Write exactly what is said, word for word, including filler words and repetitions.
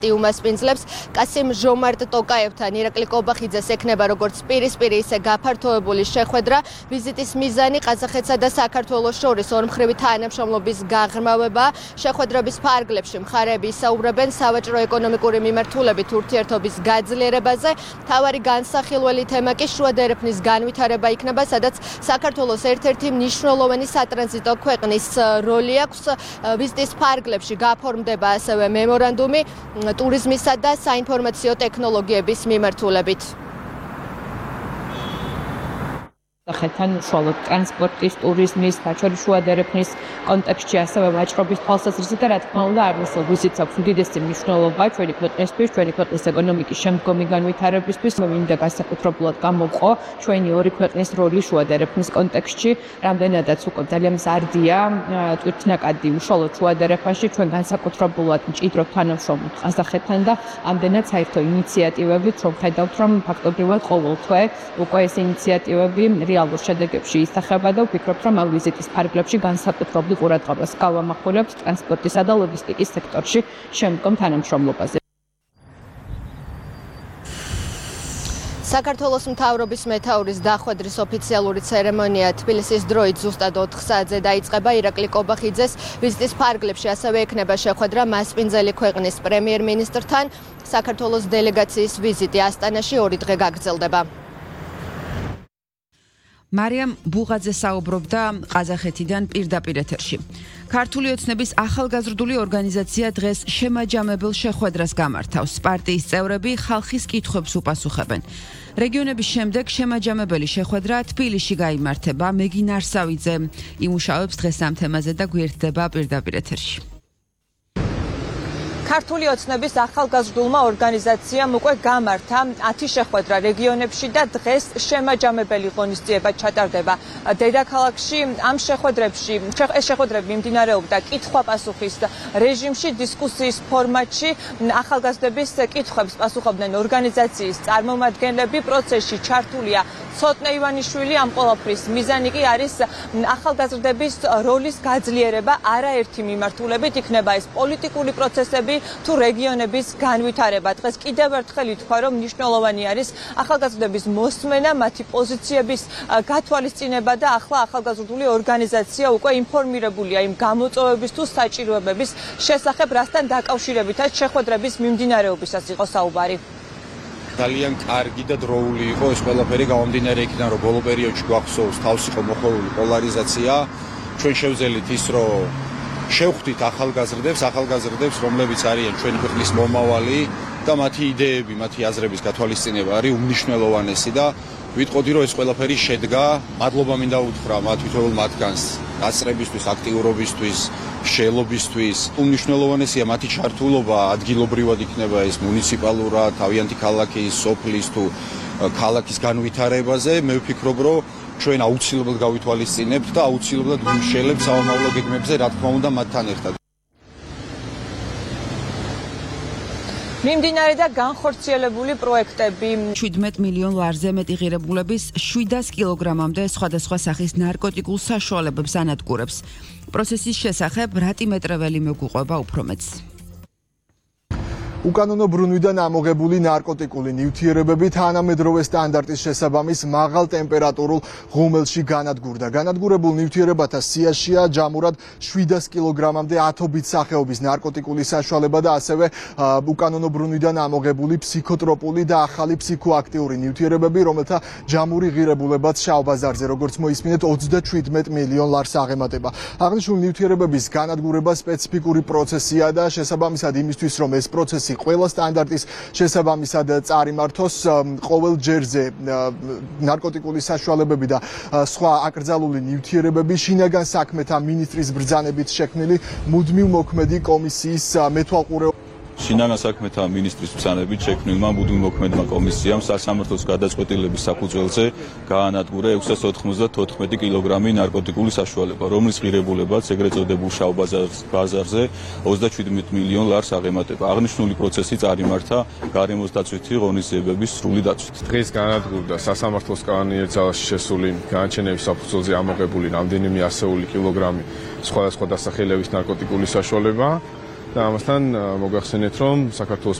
უმასპინძლებს კასიმ ჟომარტ ტოკაევთან ირაკლი კობახიძეს ექნება როგორც პირისპირი ისე გაფართოებული შეხვედრა. ვიზიტის მიზანი ყაზახეთსა და საქართველოს შორის ორმხრივი თანამშრომლობის გაღრმავება. შეხვედრების ფარგლებში მხარეები ისაუბრებენ სავაჭრო ეკონომიკური მიმართულებით ურთიერთობის გაძლიერებაზე. მთავარი განსახილველი თემა კი შუა დერეფნის განვითარება იქნება, სადაც საქართველოს ერთ-ერთი მნიშვნელოვანი სატრანზიტო ქვეყნის როლი აქვს. ვიზიტის ფარგლებში გაფორმდება ასევე მემორანდუმი ტურიზმისა და საინფორმაციო ტექნოლოგიების მიმართულებით. ხეთთან უშუალოდ ტრანსპორტის, ტურიზმის, შუა დერეფნის კონტექსტში ასევე ვაჭრობის თვალსაზრისით და რა თქმა უნდა არასოდეს ვიზიტს აქვს უდიდესი მნიშვნელობა ჩვენი ქვეყნისთვის, ჩვენი ქვეყნის ეკონომიკის შემდგომი განვითარებისთვის. მინდა განსაკუთრებულად გამოვყო ჩვენი ორი ქვეყნის როლი შუა დერეფნის კონტექსტში. რამდენადაც უკვე ძალიან მზარდია თვითნაკადი უშუალოდ შუა დერეფანში ჩვენ განსაკუთრებულად მჭიდრობ თანამშრომლობთ ყაზახეთთან და ამდენად საერთო ინიციატივებით რომ ხედავთ რომ ფაქტობრივად ყოველ თვე უკვე ეს ინიციატივები რეალურ შედეგებში ისახება და ვფიქრობ, რომ ამ ვიზიტის ფარგლებში განსაკუთრებულ ყურადღებას გავამახვილებთ ტრანსპორტისა და ლოგისტიკის სექტორში შემდგომ თანამშრომლობაზე. საქართველოს მთავრობის მეთაურის დახვედრის ოფიციალური ცერემონია თბილისის დროით ზუსტად ოთხ საათზე დაიწყება. ირაკლი კობახიძეს ვიზიტის ფარგლებში ასევე ექნება შეხვედრა მასპინძელი ქვეყნის პრემიერ-მინისტრთან. საქართველოს დელეგაციის ვიზიტი ასტანაში ორი დღე გაგრძელდება. მარიამ ბუღაძე საუბრობდა ყაზახეთიდან პირდაპირ ეთერში. ქართული ოცნების ახალგაზრდული ორგანიზაცია დღეს შემაჯამებელ შეხვედრას გამართავს. პარტიის წევრები ხალხის კითხვებს უპასუხებენ. რეგიონების შემდეგ შემაჯამებელი შეხვედრა თბილისში გაიმართება. მეგინ არსავიძე იმუშავებს დღეს ამ თემაზე და გვერდდება პირდაპირ ეთერში. ქართული ოცნების ახალგაზრდულმა ორგანიზაციამ უკვე გამართა ათი შეხვედრა რეგიონებში და დღეს შემაჯამებელი ღონისძიება ჩატარდება დედაქალაქში. ამ შეხვედრებში ეს შეხვედრები მიმდინარეობდა კითხვა-პასუხის რეჟიმში, დისკუსიის ფორმატში. ახალგაზრდების კითხვებს პასუხობდნენ ორგანიზაციის წარმომადგენლები. პროცესში ჩართულია ცოტნე ივანიშვილი. ამ ყველაფრის მიზანი კი არის ახალგაზრდების როლის გაძლიერება არაერთი მიმართულებით, იქნება ეს პოლიტიკური პროცესები თუ რეგიონების განვითარება. დღეს კიდევ ერთხელ ითქვა, რომ მნიშვნელოვანი არის ახალგაზრდების მოსმენა, მათი პოზიციების გათვალისწინება და ახლა ახალგაზრდული ორგანიზაცია უკვე ინფორმირებულია იმ გამოწვევების თუ საჭიროებების შესახებ, რასთან დაკავშირებითაც შეხვედრების მიმდინარეობისას იყო საუბარი. ძალიან კარგი და დროული იყო ეს ყველაფერი გამომდინარე იქიდან, რომ ბოლო პერიოდში გვახსოვს თავს იყო მოხეული პოლარიზაცია. ჩვენ შევძელით ის, რომ შევხვდით ახალგაზრდებს, ახალგაზრდებს, რომლებიც არიან ჩვენი ქვეყნის მომავალი და მათი იდეები, მათი აზრების გათვალისწინება არის უმნიშვნელოვანესი და ვიტყოდი, რომ ეს ყველაფერი შედგა. მადლობა მინდა უთხრა მათ თითოეულ მათგანს გასწრებისთვის, აქტიურობისთვის, შეელობისთვის. უმნიშვნელოვანესია მათი ჩართულობა ადგილობრივად იქნება ეს მუნიციპალურად, თავიანთი ქალაქის, სოფლის თუ ქალაქის განვითარებაზე. მე ვფიქრობ, რომ ჩვენ აუცილებლად გავითვალისწინებთ და აუცილებლად ვიმშელებთ სამომავლო გეგმებზე, რა თქმა უნდა, მათთან ერთად. მიმდინარე და განხორციელებული პროექტები. შვიდმეტ მილიონ ლარზე მეტი ღირებულების შვიდას კილოგრამამდე სხვადასხვა სახის ნარკოტიკულ საშუალებებს ანადგურებს. პროცესის შესახებ რატი მეტრეველი მოგუყვება უფრო მეტს. უკანონო ბრუნვიდან ამოღებული ნარკოტიკული ნივთიერებები თანამედროვე სტანდარტის შესაბამის მაღალ ტემპერატურულ ღუმელში განადგურდა. განადგურებულ ნივთიერებათა სიაშია ჯამურად შვიდას კილოგრამამდე ათობით სახეობის ნარკოტიკული საშუალება და ასევე უკანონო ბრუნვიდან ამოღებული ფსიქოტროპული და ახალი ფსიქოაქტიური ნივთიერებები, რომელთა ჯამური ღირებულებაც შავ ბაზარზე, როგორც მოისმინეთ, ოცდაშვიდმეტ მილიონ ლარს აღემატება. აღნიშნული ნივთიერებების განადგურება სპეციფიკური პროცესია და შესაბამისად იმისთვის, რომ ეს პროცესი ყველა სტანდარტის შესაბამისად წარიმართოს, ყოველ ჯერზე ნარკოტიკული საშუალებები და სხვა აკრძალული ნივთიერებები შინაგან საქმეთა მინისტრის ბრძანებით შექმნილი მუდმივ მოქმედი კომისიის მეთვალყურეობით შინაგან საქმეთა მინისტრის ბრძანებით შექმნილმა მუდმივ მოქმედმა კომისიამ სასამართლოს გადაწყვეტილების საფუძველზე გაანადგურა ექვსას ოთხმოცდათოთხმეტი კილოგრამი ნარკოტიკული საშუალება, რომლის ღირებულებაც ეგრეთ წოდებულ შავ ბაზარზე ოცდაშვიდმეტ მილიონ ლარს აღემატება. აღნიშნული პროცესი წარიმართა გარემოს დაცვითი ღონისძიებების სრული დაცვით. დღეს გაანადგურდა სასამართლოს კანონიერ ძალაში შესული განაჩენების საფუძველზე ამოღებული რამდენიმე ასეული კილოგრამი სხვადასხვა დასახელების ნარკოტიკული საშუალება. და ამასთან მოგახსენეთ, რომ საქართველოს